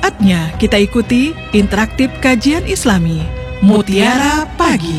Saatnya kita ikuti interaktif kajian Islami Mutiara Pagi.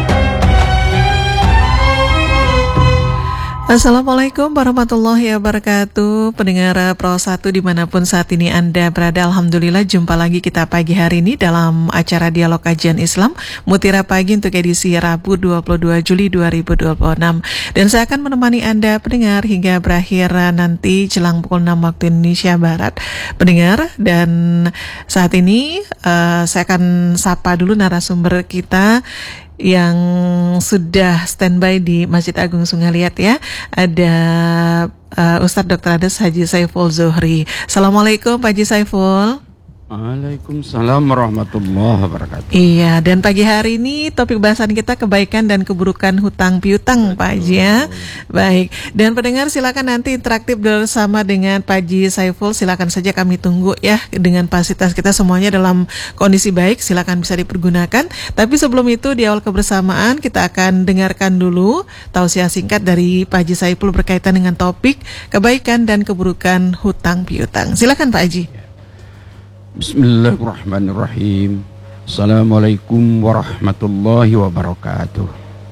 Assalamualaikum warahmatullahi wabarakatuh. Pendengar Pro 1 dimanapun saat ini Anda berada, alhamdulillah jumpa lagi kita pagi hari ini dalam acara Dialog Kajian Islam Mutiara Pagi untuk edisi Rabu 22 Juli 2026. Dan saya akan menemani Anda pendengar hingga berakhir nanti jelang pukul 6 waktu Indonesia Barat. Pendengar, dan saat ini saya akan sapa dulu narasumber kita yang sudah standby di Masjid Agung Sungai Liat ya. Ada Ustadz Dr. Ades Haji Saiful Zuhri. Assalamualaikum Pak Haji Saiful. Waalaikumsalam warahmatullahi wabarakatuh. Iya, dan pagi hari ini topik bahasan kita kebaikan dan keburukan hutang piutang Pak Haji ya. Baik, dan pendengar silakan nanti interaktif bersama dengan Pak Haji Saiful. Silakan saja, kami tunggu ya, dengan fasilitas kita semuanya dalam kondisi baik. Silakan bisa dipergunakan. Tapi sebelum itu di awal kebersamaan kita akan dengarkan dulu tausiah singkat dari Pak Haji Saiful berkaitan dengan topik kebaikan dan keburukan hutang piutang. Silakan Pak Haji. Bismillahirrahmanirrahim. Assalamualaikum warahmatullahi wabarakatuh.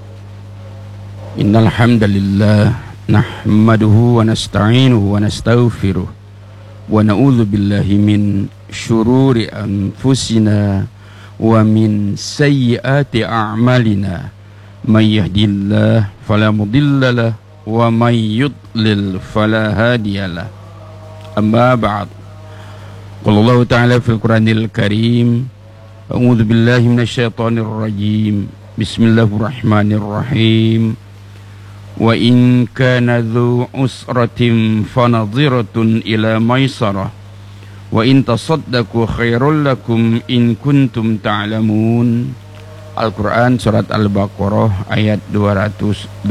Innal hamdalillah nahmaduhu wa nasta'inuhu wa nastaghfiruh wa na'udzu billahi min syururi anfusina wa min sayyiati a'malina. May yahdihillahu fala mudilla lahu wa may yudlil fala hadiyalah. Amma ba'd. Qala Allah Ta'ala fil Qur'anil Karim, a'udzu billahi minasyaitonir rajim. Bismillahirrahmanirrahim. Wa in kana dzu usratin fanadhiratun ila maisarah wa in tasaddaqu khairul lakum in kuntum ta'lamun. Al-Qur'an surat Al-Baqarah ayat 280.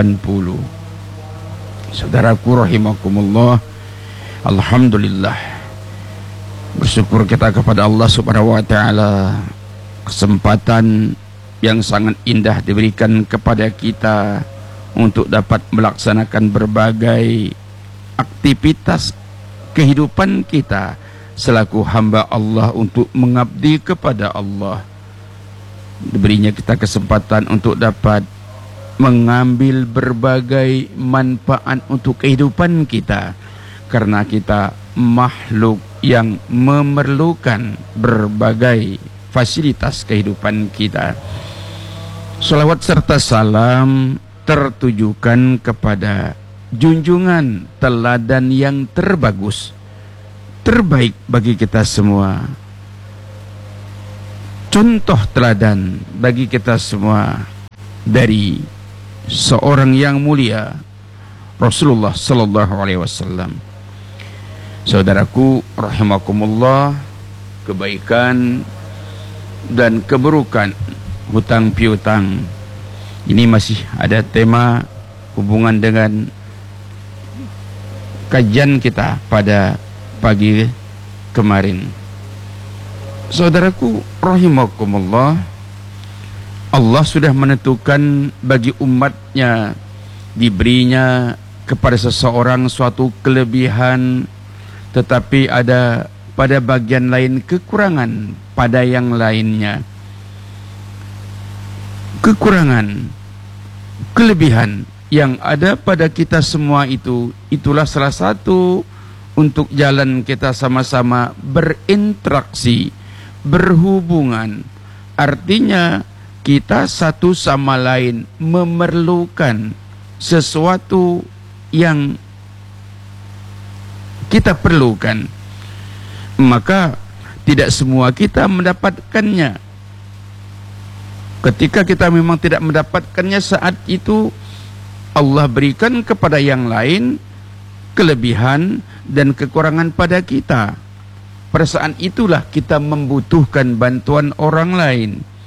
Saudaraku rahimakumullah, alhamdulillah, bersyukur kita kepada Allah Subhanahu wa taala, kesempatan yang sangat indah diberikan kepada kita untuk dapat melaksanakan berbagai aktivitas kehidupan kita selaku hamba Allah untuk mengabdi kepada Allah. Diberinya kita kesempatan untuk dapat mengambil berbagai manfaat untuk kehidupan kita, karena kita makhluk yang memerlukan berbagai fasilitas kehidupan kita. Salawat serta salam tertujukan kepada junjungan teladan yang terbagus, terbaik bagi kita semua, contoh teladan bagi kita semua dari seorang yang mulia, Rasulullah sallallahu alaihi wasallam. Saudaraku rahimakumullah, kebaikan dan keburukan hutang piutang ini masih ada tema hubungan dengan kajian kita pada pagi kemarin. Saudaraku rahimakumullah, Allah sudah menentukan bagi umatnya, diberinya kepada seseorang suatu kelebihan, tetapi ada pada bagian lain kekurangan pada yang lainnya. Kekurangan, kelebihan yang ada pada kita semua itulah salah satu untuk jalan kita sama-sama berinteraksi, berhubungan. Artinya kita satu sama lain memerlukan sesuatu yang kita perlukan, maka tidak semua kita mendapatkannya. Ketika kita memang tidak mendapatkannya saat itu, Allah berikan kepada yang lain kelebihan dan kekurangan pada kita. Pada saat itulah kita membutuhkan bantuan orang lain.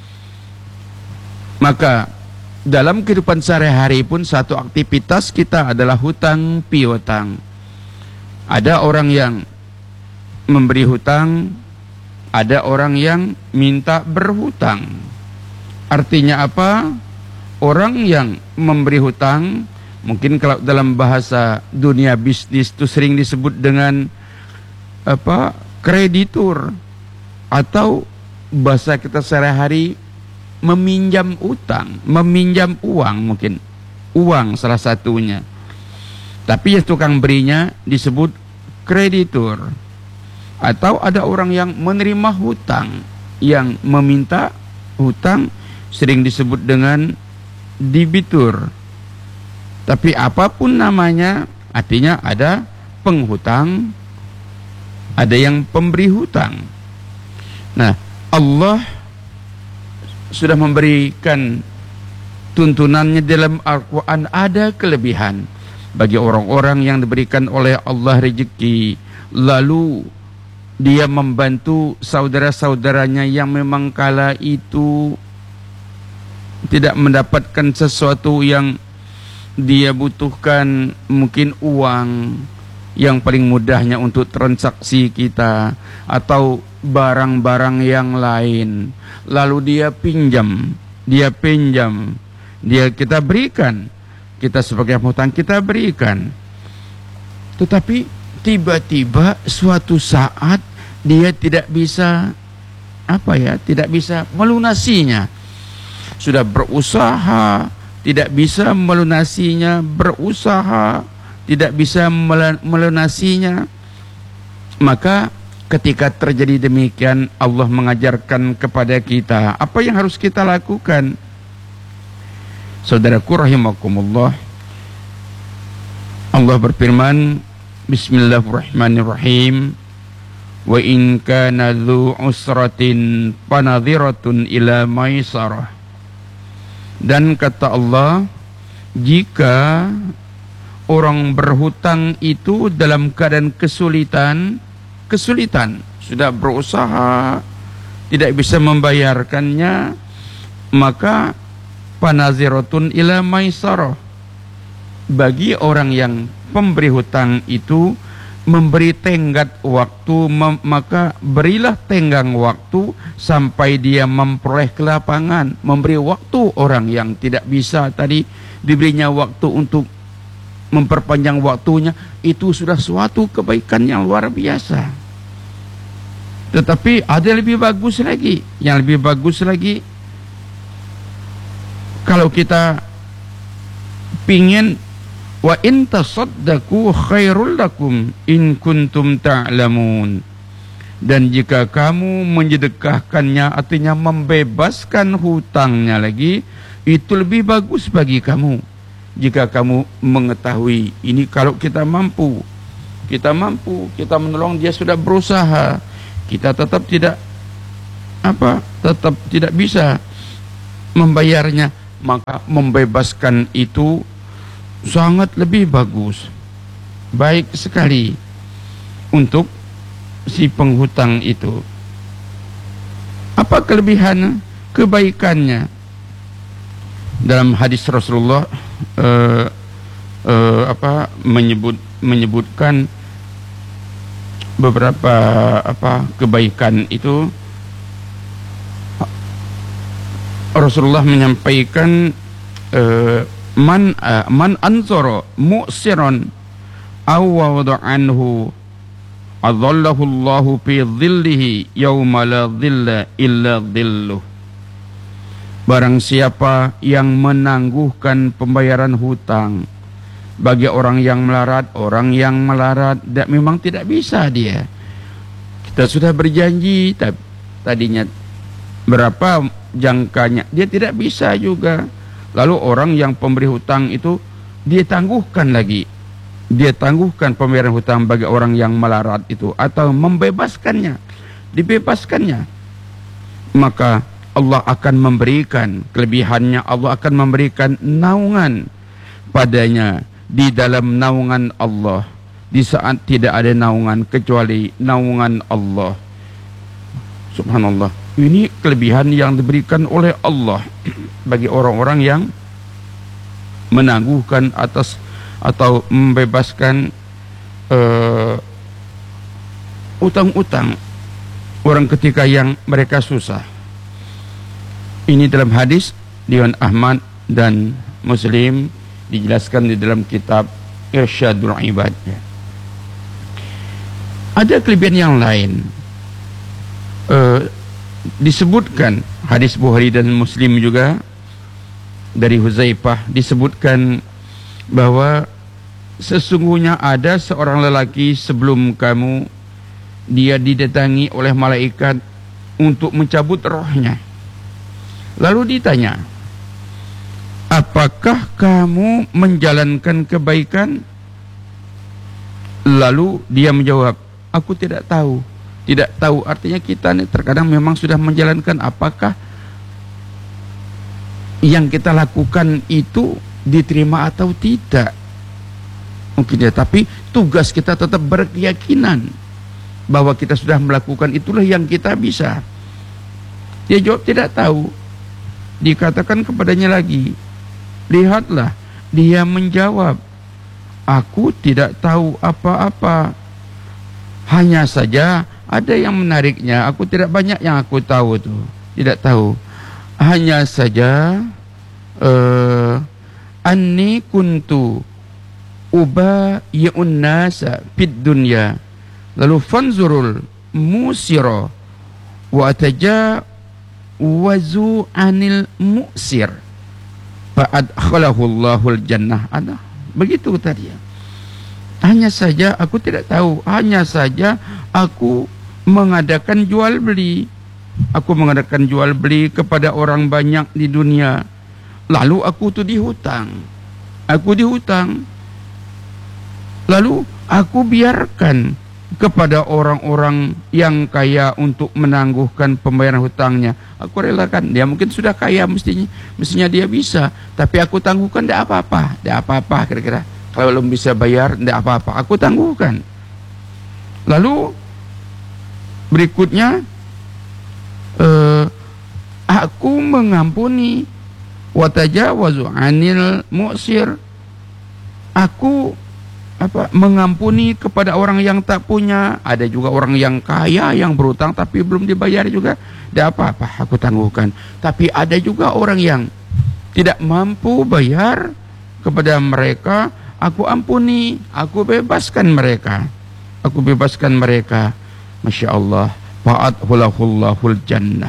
Maka dalam kehidupan sehari-hari pun satu aktivitas kita adalah hutang piutang. Ada orang yang memberi hutang, ada orang yang minta berhutang. Artinya apa? Orang yang memberi hutang, mungkin kalau dalam bahasa dunia bisnis itu sering disebut dengan kreditur, atau bahasa kita sehari-hari meminjam utang, meminjam uang, mungkin uang salah satunya. Tapi yang tukang berinya disebut kreditur. Atau ada orang yang menerima hutang, yang meminta hutang sering disebut dengan debitur. Tapi apapun namanya, artinya ada penghutang, ada yang pemberi hutang. Nah, Allah sudah memberikan tuntunannya dalam Al-Quran. Ada kelebihan bagi orang-orang yang diberikan oleh Allah rezeki, lalu dia membantu saudara-saudaranya yang memang kala itu tidak mendapatkan sesuatu yang dia butuhkan, mungkin uang yang paling mudahnya untuk transaksi kita, atau barang-barang yang lain, lalu dia pinjam, kita berikan, kita sebagai hutang kita berikan. Tetapi tiba-tiba suatu saat dia tidak bisa tidak bisa melunasinya. Sudah berusaha, tidak bisa melunasinya, berusaha, tidak bisa melunasinya. Maka ketika terjadi demikian, Allah mengajarkan kepada kita apa yang harus kita lakukan. Saudaraku rahimakumullah, Allah berfirman, Bismillahirrahmanirrahim, wa in kana dzu usratin fanadhiratun ila maisarah. Dan kata Allah, jika orang berhutang itu dalam keadaan kesulitan, sudah berusaha tidak bisa membayarkannya, maka panaziratun ila maisarah, bagi orang yang pemberi hutang itu memberi tenggat waktu, maka berilah tenggang waktu sampai dia memperoleh kelapangan. Memberi waktu orang yang tidak bisa tadi, diberinya waktu untuk memperpanjang waktunya, itu sudah suatu kebaikan yang luar biasa. Tetapi ada lebih bagus lagi, yang lebih bagus lagi, kalau kita pingin, wa in tasaddaqu khairul lakum in kuntum ta'lamun. Dan jika kamu mensedekahkannya, artinya membebaskan hutangnya lagi, itu lebih bagus bagi kamu. Jika kamu mengetahui ini, kalau kita mampu, kita menolong dia, sudah berusaha, kita tetap tidak bisa membayarnya, maka membebaskan itu sangat lebih bagus, baik sekali untuk si penghutang itu. Apa kelebihan kebaikannya? Dalam hadis Rasulullah menyebutkan beberapa kebaikan itu. Rasulullah menyampaikan, man anzara mu'siran aw wada'anhu adallahu Allahu fi dhillihi yawma la dhilla illa dhilluh. Barang siapa yang menangguhkan pembayaran hutang bagi orang yang melarat, memang tidak bisa dia. Kita sudah berjanji, tadinya berapa jangkanya, dia tidak bisa juga. Lalu orang yang pemberi hutang itu dia tangguhkan pembayaran hutang bagi orang yang melarat itu, atau dibebaskannya, maka Allah akan memberikan kelebihannya. Allah akan memberikan naungan padanya di dalam naungan Allah, di saat tidak ada naungan kecuali naungan Allah. Subhanallah, ini kelebihan yang diberikan oleh Allah bagi orang-orang yang menangguhkan atas atau membebaskan utang-utang orang ketika yang mereka susah. Ini dalam hadis Diwan Ahmad dan Muslim, dijelaskan di dalam kitab Irsyadul Ibad. Ada kelebihan yang lain. Disebutkan hadis Bukhari dan Muslim juga dari Huzaifah, disebutkan bahwa sesungguhnya ada seorang lelaki sebelum kamu, dia didatangi oleh malaikat untuk mencabut rohnya. Lalu ditanya, apakah kamu menjalankan kebaikan? Lalu dia menjawab, aku tidak tahu. Tidak tahu artinya kita nih terkadang memang sudah menjalankan, apakah yang kita lakukan itu diterima atau tidak. Mungkin ya, tapi tugas kita tetap berkeyakinan bahwa kita sudah melakukan, itulah yang kita bisa. Dia jawab tidak tahu. Dikatakan kepadanya lagi, lihatlah, dia menjawab, aku tidak tahu apa-apa. Hanya saja ada yang menariknya, aku tidak banyak yang aku tahu tuh, tidak tahu. Hanya saja anni kuntu ubayyun nasa fid dunya, lalu fanzurul musira wa tajawazu anil mu'sir fa'adkhalahu Allahul jannah. Ada begitu tadi ya. Hanya saja aku tidak tahu, hanya saja aku mengadakan jual beli. Aku mengadakan jual beli kepada orang banyak di dunia. Lalu aku tuh dihutang. Aku dihutang. Lalu aku biarkan kepada orang-orang yang kaya untuk menangguhkan pembayaran hutangnya. Aku relakan. Dia mungkin sudah kaya, mestinya dia bisa. Tapi aku tangguhkan, tidak apa-apa. Tidak apa-apa kira-kira. Kalau belum bisa bayar, tidak apa-apa. Aku tangguhkan. Lalu berikutnya, aku mengampuni wa tajawazu anil mu'sir. Aku mengampuni kepada orang yang tak punya. Ada juga orang yang kaya yang berutang tapi belum dibayar juga. Tidak apa-apa, aku tangguhkan. Tapi ada juga orang yang tidak mampu bayar, kepada mereka aku ampuni, aku bebaskan mereka. Aku bebaskan mereka. Masya Allah, fa'adhullahul jannah.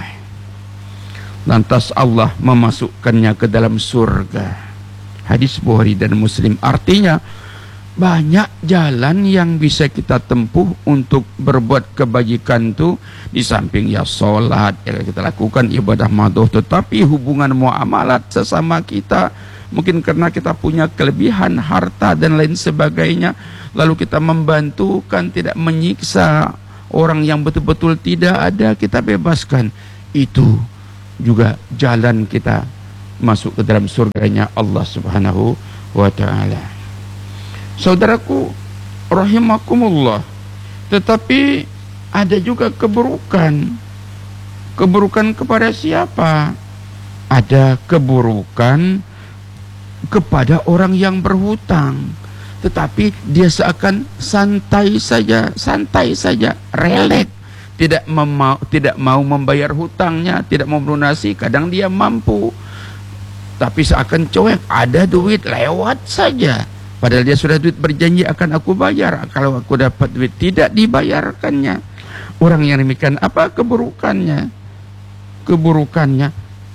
Lantas Allah memasukkannya ke dalam surga. Hadis Bukhari dan Muslim. Artinya banyak jalan yang bisa kita tempuh untuk berbuat kebajikan itu. Di samping ya sholat, ya kita lakukan ibadah madhuh, tetapi hubungan muamalat sesama kita, mungkin karena kita punya kelebihan harta dan lain sebagainya, lalu kita membantukan, tidak menyiksa orang yang betul-betul tidak ada, kita bebaskan. Itu juga jalan kita masuk ke dalam surganya Allah Subhanahu wa ta'ala. Saudaraku rahimakumullah, tetapi ada juga keburukan. Keburukan kepada siapa? Ada keburukan kepada orang yang berhutang, tetapi dia seakan santai saja, relek, tidak mau membayar hutangnya, tidak mau melunasi. Kadang dia mampu, tapi seakan cuek, ada duit lewat saja. Padahal dia sudah duit berjanji akan aku bayar. Kalau aku dapat duit, tidak dibayarkannya. Orang yang demikian, apa keburukannya? Keburukannya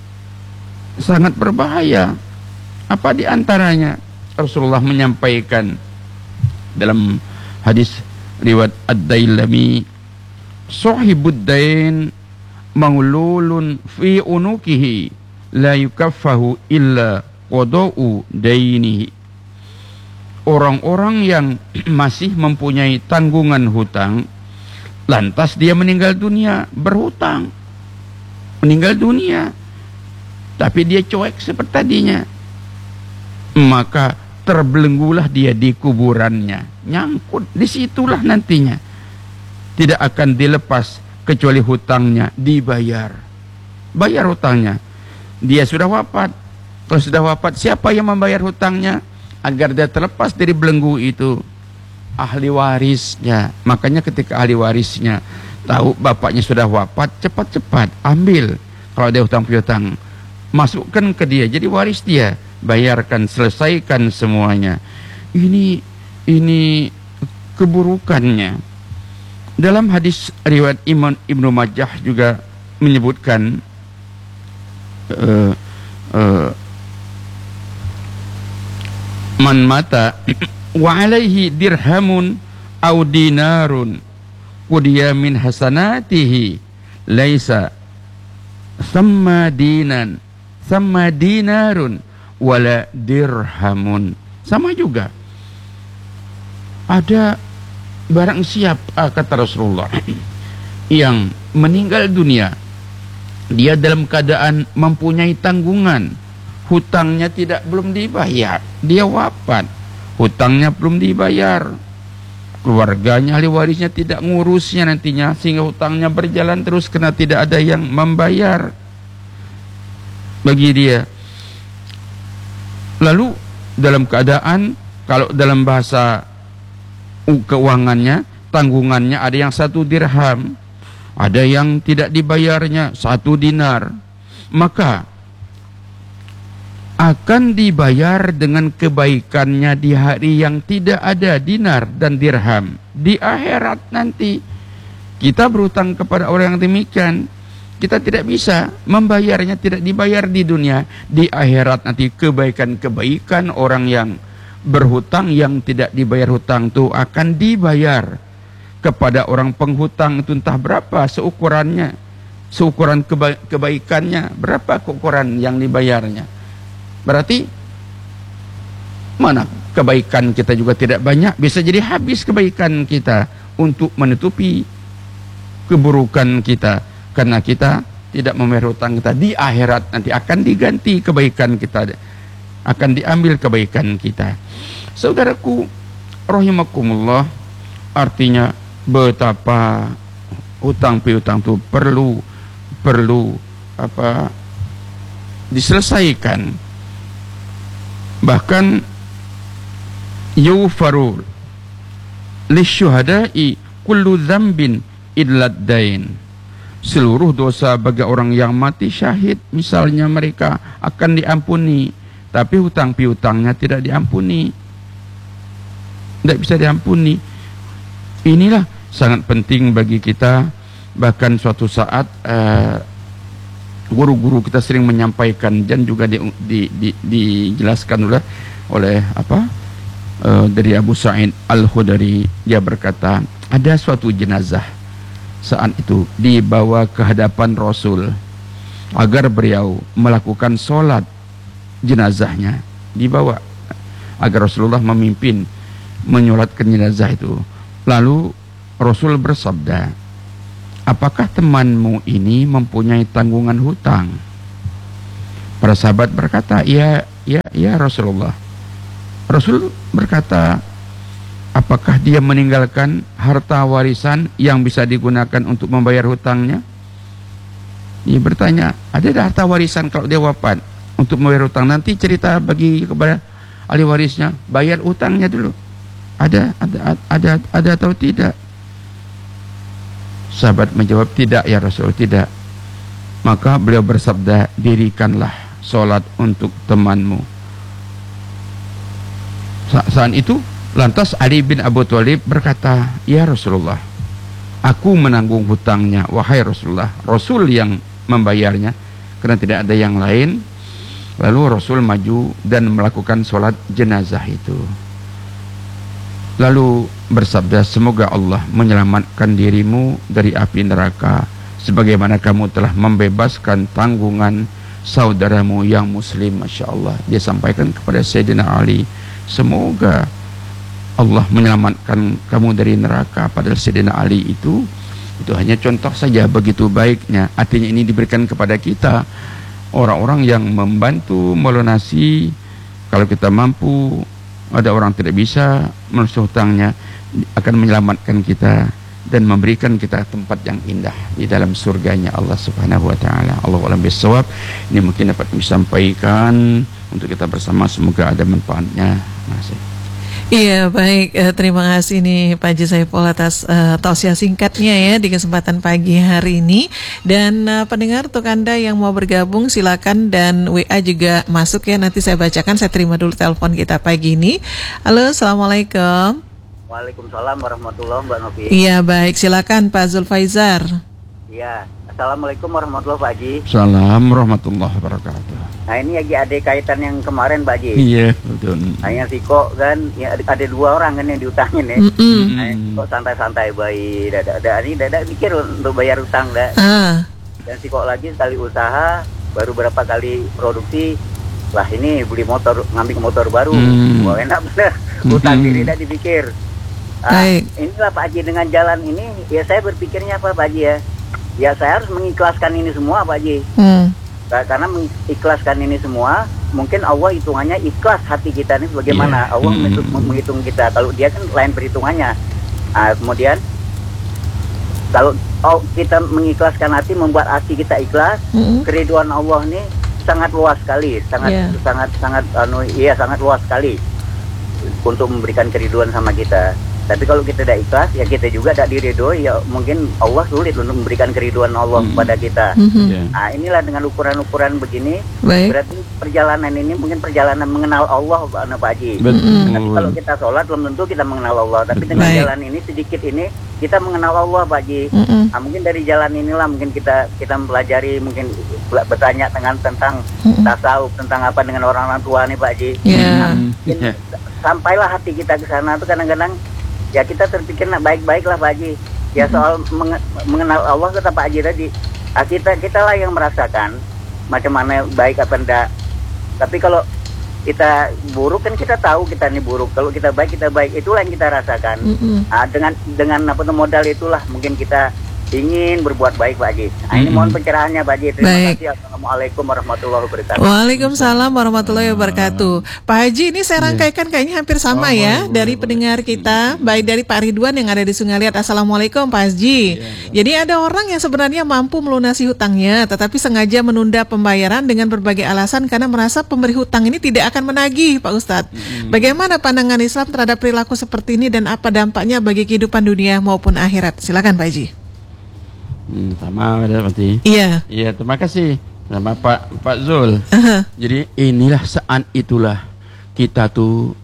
sangat berbahaya. Apa di antaranya? Rasulullah menyampaikan dalam hadis riwayat Ad-Dailami, sahibud dain maululun fi unukihi la yukaffahu illa qada'u dainihi. Orang-orang yang masih mempunyai tanggungan hutang, lantas dia meninggal dunia, berhutang, meninggal dunia, tapi dia cuek seperti tadinya, maka terbelenggulah dia di kuburannya, nyangkut disitulah nantinya, tidak akan dilepas kecuali hutangnya dibayar. Bayar hutangnya. Dia sudah wafat. Kalau sudah wafat, siapa yang membayar hutangnya? Agar dia terlepas dari belenggu itu, ahli warisnya. Makanya ketika ahli warisnya tahu bapaknya sudah wafat, cepat-cepat ambil. Kalau dia hutang piutang, masukkan ke dia, jadi waris dia, bayarkan, selesaikan semuanya. Ini keburukannya. Dalam hadis riwayat Imam Ibnu Majah juga menyebutkan man mata wa alaihi dirhamun aw dinarun qudiya min hasanatihi laisa sama dinarun wala dirhamun. Sama juga, ada barang siapa, kata Rasulullah, yang meninggal dunia dia dalam keadaan mempunyai tanggungan, hutangnya belum dibayar, dia wafat, hutangnya belum dibayar, keluarganya, ahli warisnya tidak ngurusnya nantinya, sehingga hutangnya berjalan terus karena tidak ada yang membayar bagi dia. Lalu dalam keadaan, kalau dalam bahasa keuangannya, tanggungannya ada yang 1 dirham, ada yang tidak dibayarnya 1 dinar, maka akan dibayar dengan kebaikannya di hari yang tidak ada dinar dan dirham. Di akhirat nanti kita berhutang kepada orang yang demikian, kita tidak bisa membayarnya, tidak dibayar di dunia. Di akhirat nanti kebaikan-kebaikan orang yang berhutang, yang tidak dibayar hutang itu akan dibayar kepada orang penghutang itu, entah berapa seukurannya, seukuran kebaikannya, berapa keukuran yang dibayarnya. Berarti mana kebaikan kita juga tidak banyak, bisa jadi habis kebaikan kita untuk menutupi keburukan kita, karena kita tidak membayar hutang kita. Di akhirat nanti akan diganti kebaikan kita, akan diambil kebaikan kita. Saudaraku rahimakumullah, artinya betapa hutang piutang itu perlu diselesaikan. Bahkan yufaru lisyuhada'i kullu dzambin illa ad-dain. Seluruh dosa bagi orang yang mati syahid, misalnya, mereka akan diampuni, tapi hutang piutangnya tidak diampuni, tidak bisa diampuni. Inilah sangat penting bagi kita. Bahkan suatu saat guru-guru kita sering menyampaikan, dan juga dijelaskan oleh dari Abu Sa'id Al-Khudri. Dia berkata, ada suatu jenazah saat itu dibawa ke hadapan Rasul agar beliau melakukan sholat jenazahnya, dibawa agar Rasulullah memimpin menyolatkan jenazah itu. Lalu Rasul bersabda, apakah temanmu ini mempunyai tanggungan hutang? Para sahabat berkata, ya Rasulullah. Rasul berkata, apakah dia meninggalkan harta warisan yang bisa digunakan untuk membayar hutangnya? Dia bertanya, ada harta warisan kalau dia wafat untuk membayar hutang? Nanti cerita bagi kepada ahli warisnya, bayar hutangnya dulu. Ada atau tidak? Sahabat menjawab, tidak ya Rasul, tidak. Maka beliau bersabda, dirikanlah sholat untuk temanmu. Saat itu lantas Ali bin Abu Thalib berkata, ya Rasulullah, aku menanggung hutangnya, wahai Rasulullah. Rasul yang membayarnya karena tidak ada yang lain. Lalu Rasul maju dan melakukan sholat jenazah itu. Lalu bersabda, semoga Allah menyelamatkan dirimu dari api neraka, sebagaimana kamu telah membebaskan tanggungan saudaramu yang muslim. Masya Allah. Dia sampaikan kepada Sayyidina Ali, semoga Allah menyelamatkan kamu dari neraka. Padahal Sayyidina Ali itu hanya contoh saja, begitu baiknya. Artinya ini diberikan kepada kita, orang-orang yang membantu melunasi. Kalau kita mampu, ada orang tidak bisa melunasi hutangnya, akan menyelamatkan kita dan memberikan kita tempat yang indah di dalam surganya Allah Subhanahu wa taala. Allahu a'lam bissawab. Ini mungkin dapat disampaikan untuk kita bersama, semoga ada manfaatnya. Terima kasih. Iya, baik, terima kasih nih Pak Haji Saiful atas tausiah singkatnya ya di kesempatan pagi hari ini. Dan pendengar, untuk Anda yang mau bergabung silakan, dan WA juga masuk ya, nanti saya bacakan. Saya terima dulu telepon kita pagi ini. Halo, Assalamualaikum. Waalaikumsalam warahmatullahi Mbak Novi. Iya, baik. Silakan Pak Zulfaizar. Iya. Assalamualaikum warahmatullahi Pak Haji. Assalamualaikum warahmatullahi wabarakatuh. Nah ini lagi ada kaitan yang kemarin Pak Haji. Iya, betul. Nah yang Siko kan, ya, ada 2 orang kan yang diutangin ya. Nah kok santai-santai bayi, dadak mikir untuk bayar utang dah. Dan Siko lagi sekali usaha, baru berapa kali produksi, lah ini beli motor, ngambil motor baru. Wah enak bener, utang diri dah dipikir. Inilah Pak Haji, dengan jalan ini, ya saya berpikirnya apa Pak Haji ya? Ya saya harus mengikhlaskan ini semua Pak Haji. Karena mengikhlaskan ini semua, mungkin Allah hitungannya ikhlas hati kita ini bagaimana. Allah menghitung kita, kalau dia kan lain perhitungannya. Kemudian kalau kita mengikhlaskan hati, membuat hati kita ikhlas, keriduan Allah ini sangat luas sekali, sangat luas sekali untuk memberikan keriduan sama kita. Tapi kalau kita tidak ikhlas, ya kita juga tidak diridhoi, ya mungkin Allah sulit untuk memberikan keriduan Allah kepada kita. Nah inilah dengan ukuran-ukuran begini, berarti perjalanan ini mungkin perjalanan mengenal Allah Pak Haji. Tapi kalau kita sholat belum tentu kita mengenal Allah, tapi dengan jalan ini sedikit ini kita mengenal Allah Pak Haji. Nah, mungkin dari jalan inilah mungkin kita mempelajari, mungkin bertanya tentang tasawuf, tentang apa dengan orang tua nih Pak Haji. Nah, sampailah hati kita ke sana tuh kadang-kadang ya kita terpikir baik-baik lah Pak Haji. Ya soal mengenal Allah kata Pak Haji tadi, kita lah yang merasakan macam mana baik apa enggak. Tapi kalau kita buruk kan kita tahu kita ini buruk. Kalau kita baik, itulah yang kita rasakan. Dengan modal itulah mungkin kita ingin berbuat baik Pak Haji. Nah, ini mohon pencerahannya Pak Haji. Terima kasih. Assalamualaikum warahmatullahi wabarakatuh. Waalaikumsalam warahmatullahi wabarakatuh. Pak Haji, ini saya rangkaikan kayaknya hampir sama ya dari pendengar kita, baik dari Pak Ridwan yang ada di Sungai Liat. Assalamualaikum Pak Haji. Jadi ada orang yang sebenarnya mampu melunasi hutangnya, tetapi sengaja menunda pembayaran dengan berbagai alasan karena merasa pemberi hutang ini tidak akan menagih Pak Ustadz. Bagaimana pandangan Islam terhadap perilaku seperti ini dan apa dampaknya bagi kehidupan dunia maupun akhirat? Silakan Pak Haji. Sama ada berarti. Iya. Iya, terima kasih sama Pak Zul. Jadi inilah saat itulah kita tuh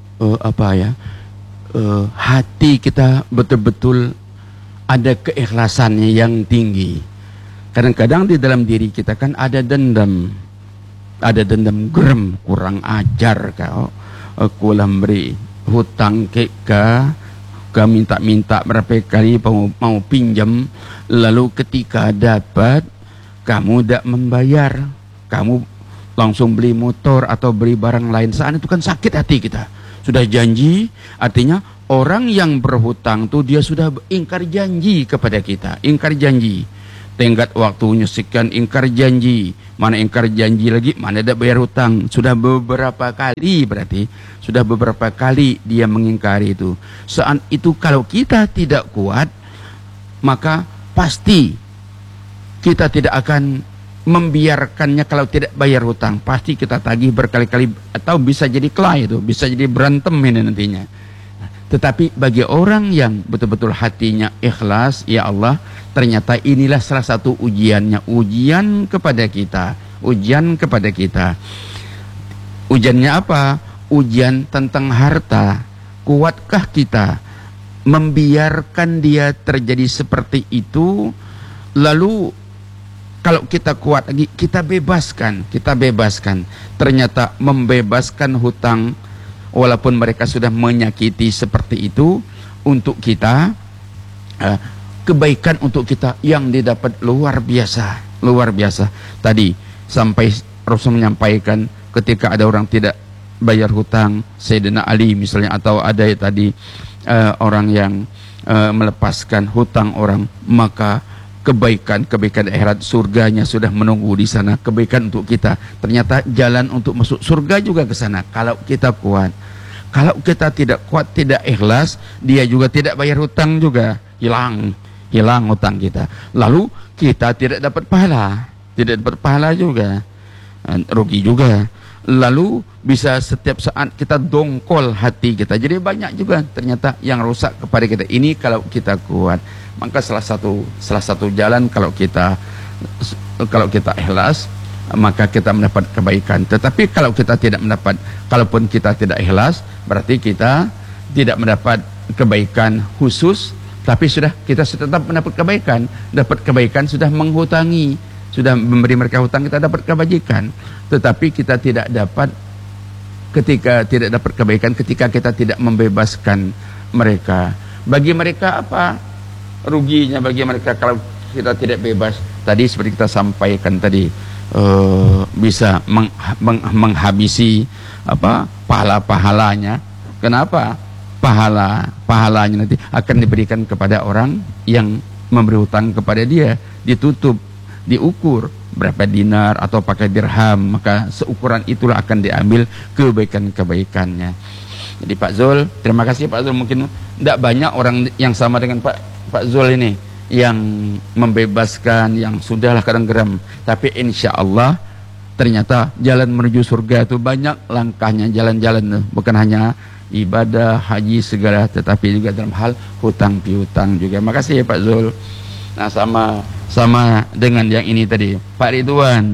hati kita betul-betul ada keikhlasannya yang tinggi. Kadang-kadang di dalam diri kita kan ada dendam gerem, kurang ajar kau. Aku beri hutang ke minta berapa kali mau pinjam, lalu ketika dapat kamu tidak membayar, kamu langsung beli motor atau beli barang lain, saat itu kan sakit hati kita. Sudah janji, artinya orang yang berhutang tuh dia sudah ingkar janji kepada kita, ingkar janji. Tenggat waktunya sekian ingkar janji, mana ingkar janji lagi, mana ada bayar hutang. Sudah beberapa kali berarti, sudah beberapa kali dia mengingkari itu. Saat itu kalau kita tidak kuat, maka pasti kita tidak akan membiarkannya kalau tidak bayar hutang. Pasti kita tagih berkali-kali, atau bisa jadi kelahi itu, bisa jadi berantem ini nantinya. Tetapi bagi orang yang betul-betul hatinya ikhlas, ya Allah, ternyata inilah salah satu ujiannya, ujian kepada kita, ujian kepada kita. Ujiannya apa? Ujian tentang harta. Kuatkah kita membiarkan dia terjadi seperti itu? Lalu kalau kita kuat lagi, kita bebaskan. Ternyata membebaskan hutang, walaupun mereka sudah menyakiti seperti itu, untuk kita kebaikan untuk kita yang didapat luar biasa. Tadi sampai Rasul menyampaikan ketika ada orang tidak bayar hutang, Sayyidina Ali misalnya, atau ada tadi orang yang melepaskan hutang orang, maka kebaikan akhirat, surganya sudah menunggu di sana. Kebaikan untuk kita, ternyata jalan untuk masuk surga juga ke sana kalau kita kuat. Kalau kita tidak kuat, tidak ikhlas, dia juga tidak bayar hutang juga, hilang hutang kita. Lalu kita tidak dapat pahala juga, rugi juga. Lalu bisa setiap saat kita dongkol hati kita. Jadi banyak juga ternyata yang rusak kepada kita. Ini kalau kita kuat, maka salah satu jalan kalau kita ikhlas, maka kita mendapat kebaikan. Tetapi kalau kita tidak mendapat, kalaupun kita tidak ikhlas, berarti kita tidak mendapat kebaikan khusus, tapi kita tetap mendapat kebaikan, sudah menghutangi, sudah memberi mereka hutang, kita dapat kebajikan. Tetapi kita tidak dapat kebaikan ketika kita tidak membebaskan mereka. Bagi mereka apa ruginya bagi mereka kalau kita tidak bebas? Tadi seperti kita sampaikan tadi, bisa menghabisi pahalanya. Kenapa? Pahalanya nanti akan diberikan kepada orang yang memberi hutang kepada dia, ditutup, diukur berapa dinar atau pakai dirham, maka seukuran itulah akan diambil kebaikan-kebaikannya. Jadi Pak Zul, terima kasih Pak Zul. Mungkin tidak banyak orang yang sama dengan Pak Zul ini yang membebaskan, yang sudahlah kadang geram, tapi insya Allah ternyata jalan menuju surga itu banyak langkahnya, jalan-jalan, bukan hanya ibadah, haji segala, tetapi juga dalam hal hutang piutang juga. Makasih ya Pak Zul. Nah, sama dengan yang ini tadi Pak Ridwan,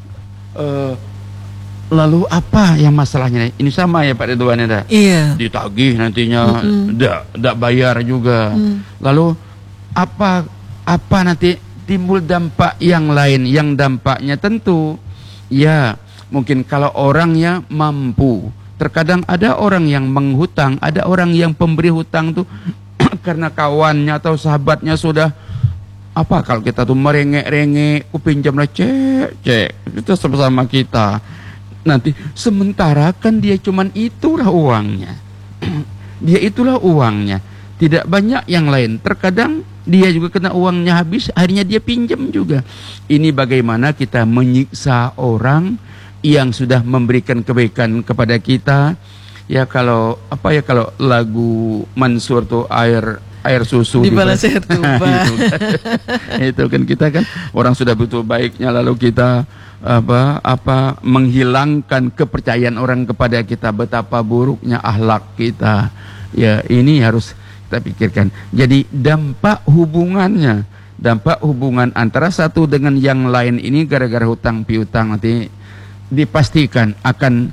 lalu apa yang masalahnya? Ini sama ya Pak Ridwan ya? Iya. Ditagih nantinya, tidak bayar juga. Lalu apa nanti timbul dampak yang lain, yang dampaknya tentu ya mungkin kalau orangnya mampu. Terkadang ada orang yang menghutang, ada orang yang pemberi hutang tuh karena kawannya atau sahabatnya sudah kalau kita tuh merengek-rengek, ku pinjamlah cek itu sama-sama kita. Nanti sementara kan dia cuman itulah uangnya. Dia itulah uangnya. Tidak banyak yang lain. Terkadang dia juga kena uangnya habis, akhirnya dia pinjam juga. Ini bagaimana kita menyiksa orang yang sudah memberikan kebaikan kepada kita. Ya kalau kalau lagu Mansur tuh air susu dibalas air tuba. Itu kan kita kan orang sudah butuh baiknya, lalu kita menghilangkan kepercayaan orang kepada kita, betapa buruknya akhlak kita. Ya ini harus kita pikirkan. Jadi dampak hubungan antara satu dengan yang lain ini gara-gara hutang piutang nanti dipastikan akan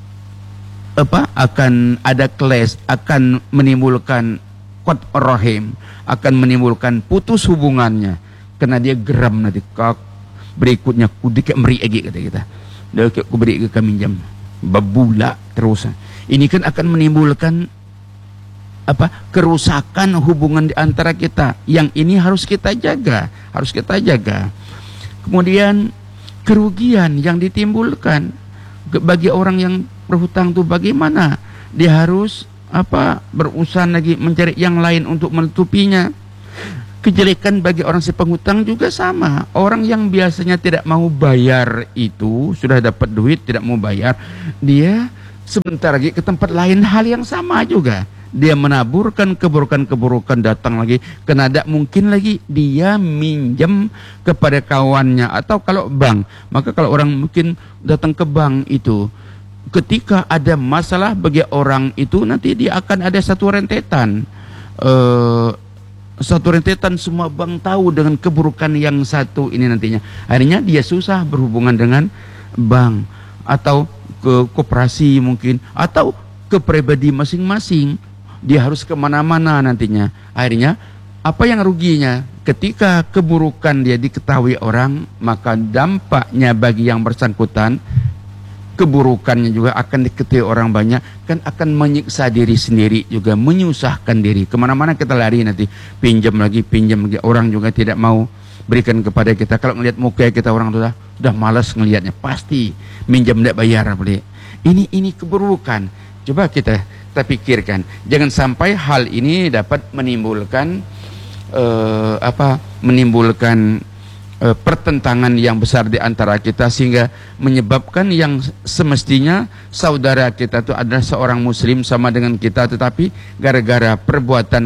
ada clash, akan menimbulkan qat rahim, akan menimbulkan putus hubungannya karena dia geram nanti. Berikutnya kudik meri lagi kata kita. Dia ku beri ke minjam babula terus. Ini kan akan menimbulkan kerusakan hubungan di antara kita. Yang ini harus kita jaga, Kemudian kerugian yang ditimbulkan bagi orang yang berhutang itu bagaimana? Dia harus berusaha lagi mencari yang lain untuk menutupinya. Kejelekan bagi orang si penghutang juga sama. Orang yang biasanya tidak mau bayar itu, sudah dapat duit tidak mau bayar, dia sebentar lagi ke tempat lain hal yang sama juga. Dia menaburkan keburukan-keburukan datang lagi. Karena tidak mungkin lagi dia minjam kepada kawannya. Atau kalau bank, maka kalau orang mungkin datang ke bank itu, ketika ada masalah bagi orang itu, nanti dia akan ada satu rentetan. Semua bank tahu dengan keburukan yang satu ini nantinya. Akhirnya dia susah berhubungan dengan bank. Atau ke koperasi mungkin. Atau ke pribadi masing-masing. Dia harus kemana-mana nantinya. Akhirnya apa yang ruginya? Ketika keburukan dia diketahui orang, maka dampaknya bagi yang bersangkutan, keburukannya juga akan diketahui orang banyak, kan akan menyiksa diri sendiri juga, menyusahkan diri. Kemana-mana kita lari nanti, pinjam lagi, orang juga tidak mau berikan kepada kita. Kalau ngelihat muka kita orang sudah malas ngelihatnya, pasti minjam tidak bayar. Ini keburukan. Coba kita pikirkan, jangan sampai hal ini dapat menimbulkan pertentangan yang besar di antara kita, sehingga menyebabkan yang semestinya saudara kita itu adalah seorang muslim sama dengan kita, tetapi gara-gara perbuatan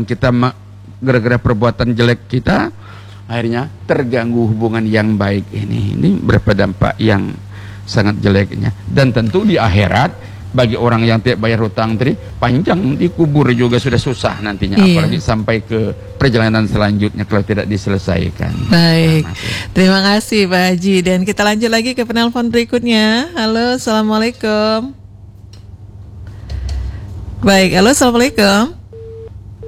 jelek kita, akhirnya terganggu hubungan yang baik ini. Ini berapa dampak yang sangat jeleknya. Dan tentu di akhirat bagi orang yang tidak bayar hutang tadi, panjang dikubur juga sudah susah nantinya. Iya. Apalagi sampai ke perjalanan selanjutnya kalau tidak diselesaikan. Baik, terima kasih Pak Haji. Dan kita lanjut lagi ke penelpon berikutnya. Halo, Assalamualaikum. Baik, halo, Assalamualaikum.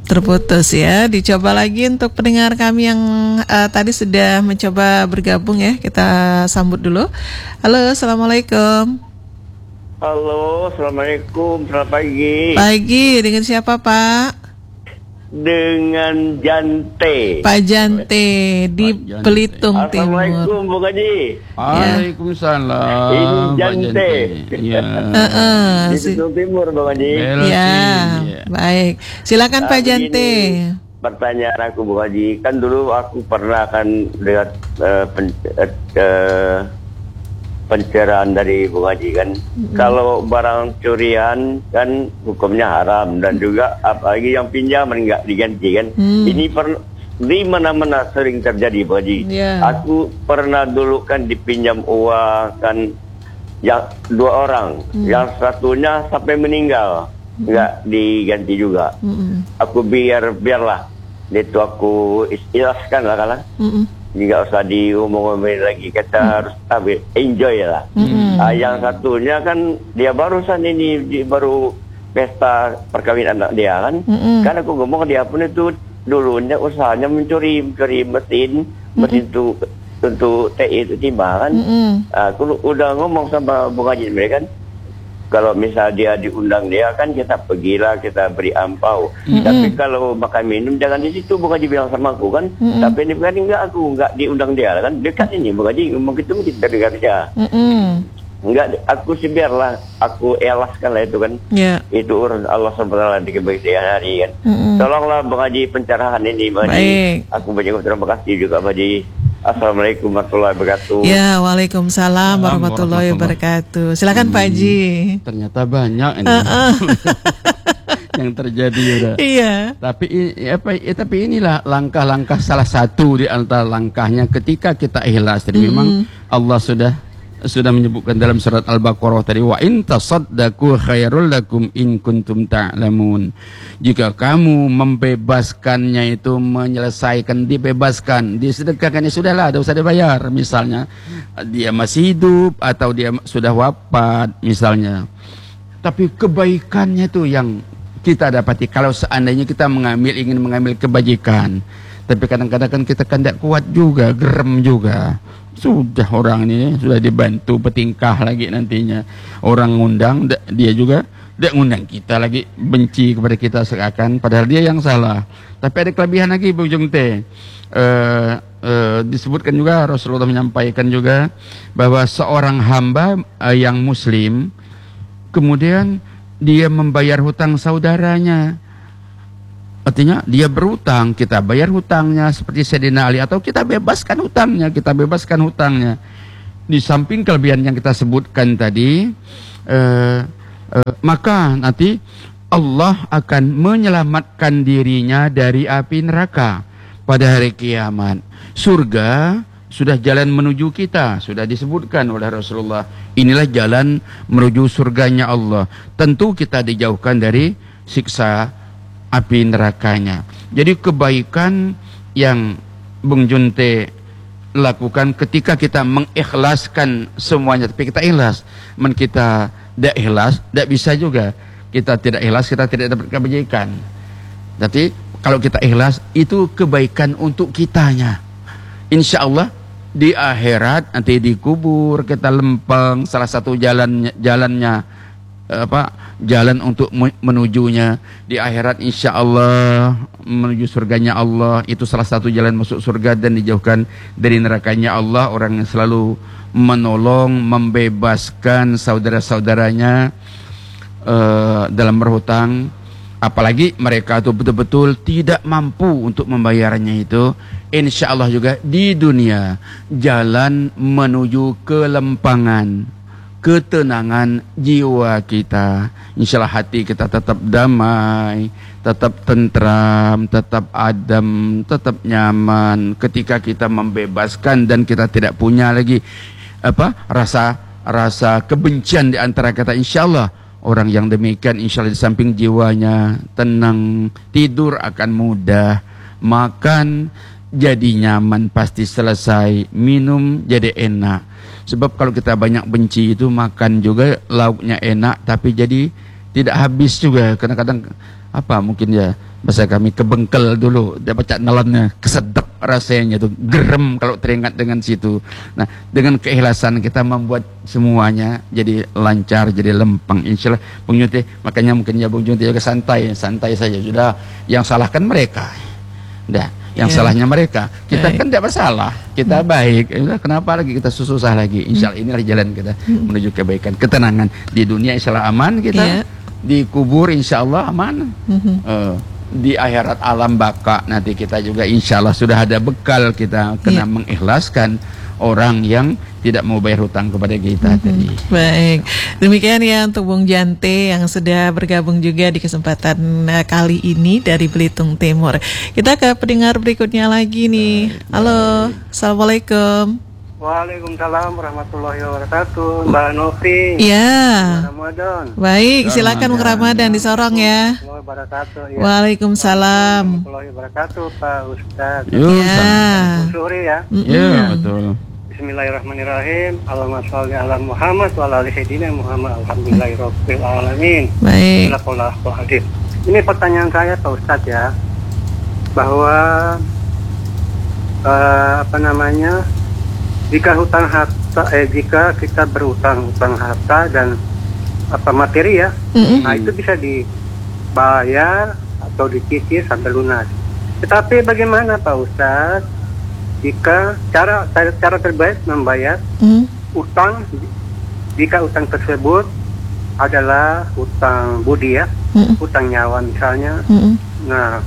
Terputus ya. Dicoba lagi untuk pendengar kami yang tadi sudah mencoba bergabung ya. Kita sambut dulu. Halo, Assalamualaikum. Halo, Assalamualaikum, selamat pagi. Pagi, dengan siapa Pak? Dengan Jante. Pak Jante di Jante. Belitung Timur. Assalamualaikum, Bu Haji. Waalaikumsalam. Ini Jante. Ya. Di Belitung Timur, Bu Haji. Ya, baik. Silakan Pak Jante. Pertanyaan aku, Bu Haji, kan dulu aku pernah kan lihat pencerahan dari Bu Haji kan, kalau barang curian kan hukumnya haram, dan juga apalagi yang pinjaman nggak diganti kan. Ini di mana-mana sering terjadi, Bu Haji. Aku pernah dulu kan dipinjam uang kan, yang 2 orang, yang satunya sampai meninggal nggak diganti juga. Aku biarlah itu aku ikhlaskan lah kan. Nggak usah diomong-omongin lagi, kita harus enjoy lah. Yang satunya kan dia barusan ini baru pesta perkawinan anak dia kan. Kan aku ngomong dia pun itu dulunya usahanya mencuri mesin itu untuk TI itu timbangan. Aku udah ngomong sama Bung Haji mereka kan, kalau misal dia diundang dia kan kita pergilah, kita beri ampau. Tapi kalau makan minum jangan di situ, Bung Haji bilang sama aku kan. Tapi ini bukan aku nggak diundang dia kan, dekat ini Bung Haji ngomong gitu kita dengar dia. Enggak, aku sih biarlah, aku elaskan lah itu kan. Itu urusan Allah SWT di kebahagiaan hari kan. Tolonglah Bung Haji pencerahan ini, Bung Haji. Aku banyak terima kasih juga, Bung Haji. Assalamualaikum warahmatullahi wabarakatuh. Ya, waalaikumsalam warahmatullahi wabarakatuh. Silakan Pak Haji. Ternyata banyak ini yang terjadi udah. Iya. Tapi inilah langkah-langkah, salah satu di antara langkahnya ketika kita ikhlas. Jadi memang Allah sudah menyebutkan dalam surat Al-Baqarah tadi, wa in tasaddaqu khairul lakum in kuntum ta'lamun. Jika kamu membebaskannya itu menyelesaikan, dibebaskan, disedekahkannya, sudahlah, tidak usah dibayar. Misalnya dia masih hidup atau dia sudah wafat misalnya. Tapi kebaikannya itu yang kita dapati kalau seandainya kita ingin mengambil kebajikan. Tapi kadang-kadang kan kita kan tidak kuat juga, gerem juga. Sudah orang ini sudah dibantu bertingkah lagi nantinya. Orang ngundang, dia juga dia ngundang kita lagi, benci kepada kita seakan padahal dia yang salah. Tapi ada kelebihan lagi Bu Jungte. Disebutkan juga, Rasulullah menyampaikan juga bahwa seorang hamba yang muslim kemudian dia membayar hutang saudaranya. Artinya dia berhutang, kita bayar hutangnya seperti Sayyidina Ali, atau kita bebaskan hutangnya. Di samping kelebihan yang kita sebutkan tadi, maka nanti Allah akan menyelamatkan dirinya dari api neraka pada hari kiamat. Surga sudah jalan menuju kita, sudah disebutkan oleh Rasulullah. Inilah jalan menuju surganya Allah. Tentu kita dijauhkan dari siksa api nerakanya. Jadi kebaikan yang Bung Junte lakukan ketika kita mengikhlaskan semuanya, tapi kita ikhlas. Kita tidak ikhlas, tidak bisa juga. Kita tidak ikhlas, kita tidak dapat kebajikan. Tapi kalau kita ikhlas, itu kebaikan untuk kitanya. Insya Allah di akhirat nanti dikubur, kita lempeng, salah satu jalannya jalan untuk menujunya di akhirat, insya Allah menuju surganya Allah. Itu salah satu jalan masuk surga dan dijauhkan dari nerakanya Allah. Orang yang selalu menolong, membebaskan saudara-saudaranya dalam berhutang, apalagi mereka itu betul-betul tidak mampu untuk membayarnya, itu insya Allah juga di dunia jalan menuju kelempangan, ketenangan jiwa kita. Insya Allah hati kita tetap damai, tetap tentram, tetap adem, tetap nyaman ketika kita membebaskan dan kita tidak punya lagi rasa kebencian di antara kita. Insya Allah orang yang demikian insya Allah di samping jiwanya tenang, tidur akan mudah, makan jadi nyaman pasti selesai, minum jadi enak. Sebab kalau kita banyak benci itu, makan juga lauknya enak tapi jadi tidak habis juga. Kadang-kadang apa mungkin ya bahasa kami kebengkel dulu, dia baca nelannya kesedek rasanya tuh, gerem kalau teringat dengan situ. Nah, dengan keikhlasan kita membuat semuanya jadi lancar, jadi lempeng, insyaallah. Bung Junti, makanya mungkin ya Bung Junti juga santai saja, sudah yang salahkan mereka, dah yang salahnya mereka, kita kan tidak bersalah, kita baik, kenapa lagi kita susah lagi? Insyaallah inilah jalan kita menuju kebaikan, ketenangan di dunia insyaallah aman kita, di kubur insyaallah aman, di akhirat alam baka nanti kita juga insyaallah sudah ada bekal kita kena mengikhlaskan orang yang tidak mau bayar hutang kepada kita tadi. Baik, demikian ya untuk Bung Jante yang sudah bergabung juga di kesempatan kali ini dari Belitung Timur. Kita ke pendengar berikutnya lagi nih. Halo, Assalamualaikum. Waalaikumsalam warahmatullahi wabarakatuh, Mbak Novi. Iya. Ramadan. Baik, silakan Bung Ramadan di Sorong ya. Ya. Waalaikumsalam. Warahmatullahi wabarakatuh, Pak Ustadz. Ya. Sore ya. Ya, betul. Bismillahirrahmanirrahim. Allahumma sholli ala Muhammad wa ala ali sayyidina Muhammad. Alhamdulillahirabbil alamin. Baik. Ini pertanyaan saya Pak Ustadz ya, bahwa jika kita berhutang harta dan materi ya, nah itu bisa dibayar atau dicicil sampai lunas. Tetapi bagaimana Pak Ustadz jika cara terbaik membayar utang, jika utang tersebut adalah utang budi ya, utang nyawa misalnya. Nah,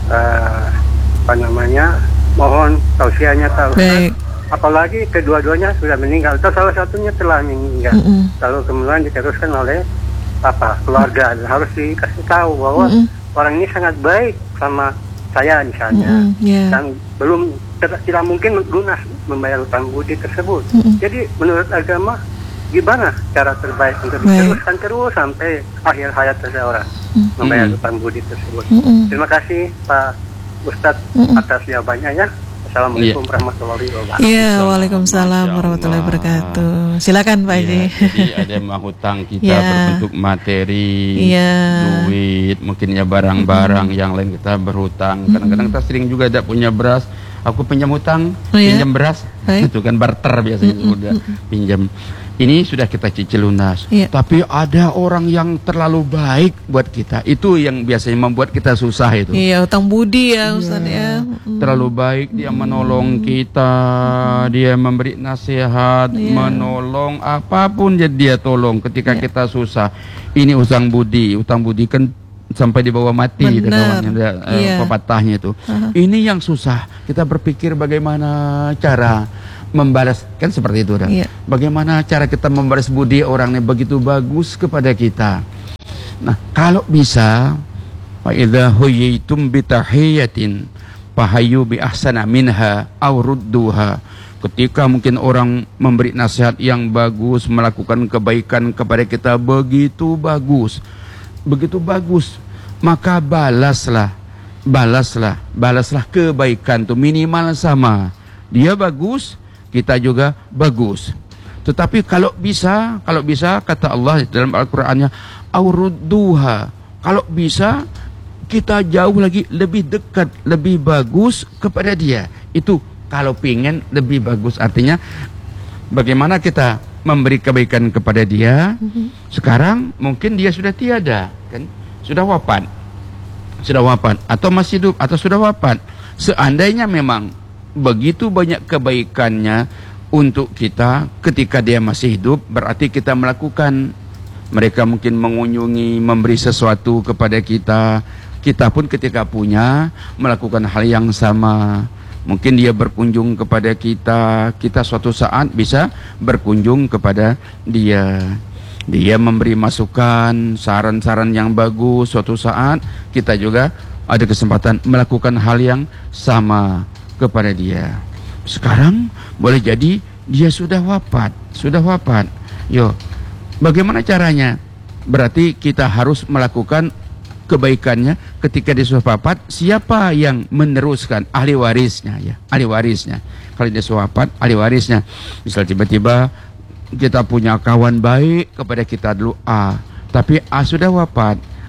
mohon tausiahnya Pak Ustadz. Apalagi kedua-duanya sudah meninggal atau salah satunya telah meninggal, lalu kemudian diteruskan oleh keluarga. Harus dikasih tahu bahwa orang ini sangat baik sama saya misalnya, dan tidak mungkin lunas membayar utang budi tersebut. Jadi menurut agama gimana cara terbaik untuk diteruskan terus sampai akhir hayat seseorang membayar utang budi tersebut? Terima kasih Pak Ustadz atas jawabannya ya. Assalamualaikum warahmatullahi wabarakatuh. Iya, waalaikumsalam warahmatullahi wabarakatuh. Silakan Pak Haji. Jadi ada yang menghutang kita berbentuk materi, duit, mungkinnya barang-barang yang lain kita berhutang. Kadang-kadang kita sering juga tidak punya beras. Aku pinjam hutang, pinjam beras, itu kan barter biasanya sudah pinjam. Ini sudah kita cicil lunas. Tapi ada orang yang terlalu baik buat kita. Itu yang biasanya membuat kita susah itu. Iya, utang budi ya Ustaz ya. Terlalu baik, dia menolong kita, dia memberi nasihat, menolong apapun dia tolong ketika kita susah. Ini utang budi kan sampai di bawah mati pepatahnya itu. Ini yang susah. Kita berpikir bagaimana cara membalas, kan seperti itu kan. Bagaimana cara kita membalas budi orang yang begitu bagus kepada kita. Nah, kalau bisa, fa idza huyitum bi tahiyatin fahayyu bi ahsana minha aw rudduha. Ketika mungkin orang memberi nasihat yang bagus, melakukan kebaikan kepada kita begitu bagus, maka balaslah kebaikan itu minimal sama. Dia bagus, kita juga bagus. Tetapi kalau bisa kata Allah dalam Al-Qur'annya, aurudduha, kalau bisa kita jauh lagi, lebih dekat, lebih bagus kepada dia. Itu kalau pengen lebih bagus, artinya bagaimana kita memberi kebaikan kepada dia. Sekarang mungkin dia sudah tiada, kan? Sudah wafat atau masih hidup atau sudah wafat. Seandainya memang begitu banyak kebaikannya untuk kita ketika dia masih hidup, berarti kita melakukan. Mereka mungkin mengunjungi, memberi sesuatu kepada kita. Kita pun ketika punya melakukan hal yang sama. Mungkin dia berkunjung kepada kita, kita suatu saat bisa berkunjung kepada dia. Dia memberi masukan, saran-saran yang bagus. Suatu saat kita juga ada kesempatan melakukan hal yang sama kepada dia. Sekarang boleh jadi dia sudah wafat. Yo, bagaimana caranya? Berarti kita harus melakukan kebaikannya ketika dia sudah wafat. Siapa yang meneruskan? Ahli warisnya ya, ahli warisnya. Kalau dia sudah wafat, ahli warisnya. Misal tiba-tiba kita punya kawan baik kepada kita dulu A, tapi A sudah wafat.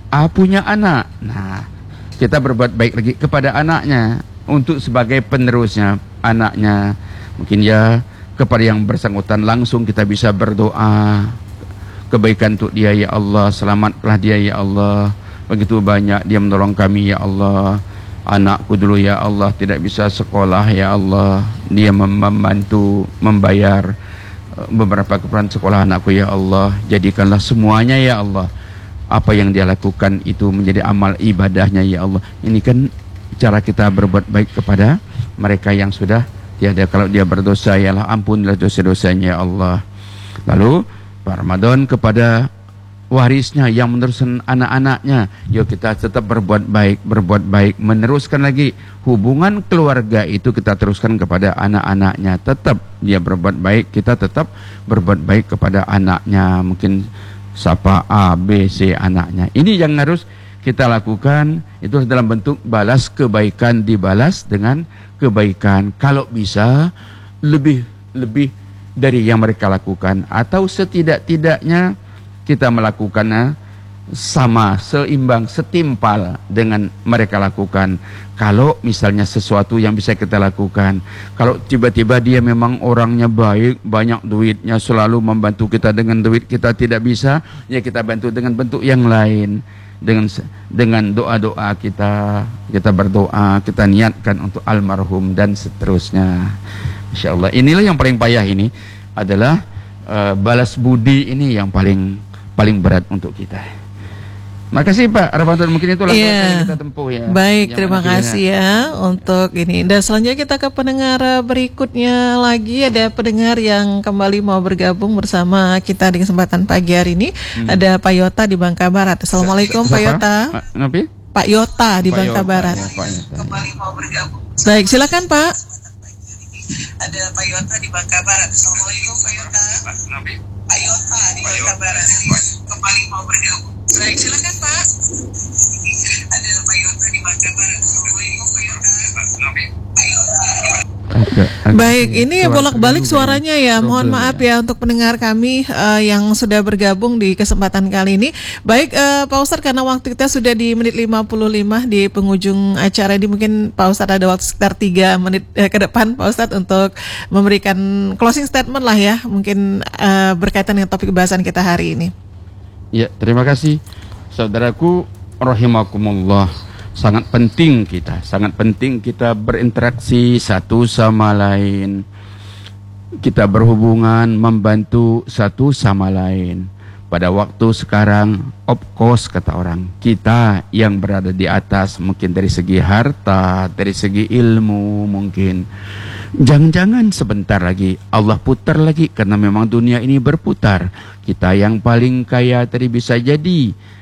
punya anak. Nah, kita berbuat baik lagi kepada anaknya untuk sebagai penerusnya anaknya. Mungkin ya kepada yang bersangkutan langsung kita bisa berdoa kebaikan untuk dia ya Allah, selamatkanlah dia ya Allah. Begitu banyak dia menolong kami ya Allah. Anakku dulu ya Allah tidak bisa sekolah ya Allah, dia membantu membayar beberapa keperluan sekolah anakku ya Allah. Jadikanlah semuanya ya Allah, apa yang dia lakukan itu menjadi amal ibadahnya ya Allah. Ini kan cara kita berbuat baik kepada mereka yang sudah tiada. Kalau dia berdosa ya Allah, ampunilah dosa-dosanya ya Allah. Lalu Pak Ramadan kepada warisnya yang meneruskan anak-anaknya, yuk kita tetap berbuat baik, meneruskan lagi hubungan keluarga itu kita teruskan kepada anak-anaknya. Tetap dia berbuat baik, kita tetap berbuat baik kepada anaknya. Mungkin sapa A, B, C anaknya. Ini yang harus kita lakukan, itu dalam bentuk balas kebaikan, dibalas dengan kebaikan. Kalau bisa lebih dari yang mereka lakukan, atau setidak-tidaknya kita melakukannya sama, seimbang, setimpal dengan mereka lakukan. Kalau misalnya sesuatu yang bisa kita lakukan, kalau tiba-tiba dia memang orangnya baik, banyak duitnya, selalu membantu kita dengan duit kita tidak bisa, ya kita bantu dengan bentuk yang lain. Dengan doa-doa kita berdoa, kita niatkan untuk almarhum dan seterusnya. Insyaallah inilah yang paling payah, ini adalah balas budi ini yang paling berat untuk kita. Makasih Pak Ramadan, mungkin itulah yang kita tempuh ya. Baik, terima kasih ya untuk ini. Dan selanjutnya kita ke pendengar berikutnya lagi. Ada pendengar yang kembali mau bergabung bersama kita di kesempatan pagi hari ini. Ada Pak Yota di Bangka Barat. Assalamualaikum Pak Yota. Pak Yota di Bangka Barat. Kembali mau bergabung. Baik, silakan Pak. Ada Pak Yota di Bangka Barat. Assalamualaikum Pak Yota. Pak Yota di Bangka Barat kembali mau bergabung. Baik, silakan Pak. Ada Pak Yota di Bangka Barat. Assalamualaikum Pak Yota. Pak Yota. Baik, ini bolak-balik suaranya ya. Mohon maaf ya untuk pendengar kami yang sudah bergabung di kesempatan kali ini. Baik, Pak Ustadz, karena waktu kita sudah di menit 55 di penghujung acara ini, mungkin Pak Ustadz ada waktu sekitar 3 menit ke depan Pak Ustadz untuk memberikan closing statement lah ya, mungkin berkaitan dengan topik bahasan kita hari ini. Ya, terima kasih saudaraku rahimakumullah. Sangat penting kita berinteraksi satu sama lain. Kita berhubungan, membantu satu sama lain. Pada waktu sekarang, of course kata orang, kita yang berada di atas mungkin dari segi harta, dari segi ilmu mungkin. Jangan-jangan sebentar lagi Allah putar lagi, karena memang dunia ini berputar. Kita yang paling kaya tadi bisa jadi